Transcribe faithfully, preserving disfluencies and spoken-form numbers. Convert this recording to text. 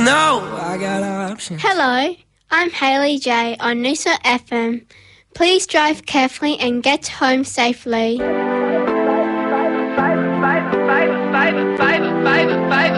know I got options. Hello, I'm Hayley J on Noosa F M. Please drive carefully and get home safely.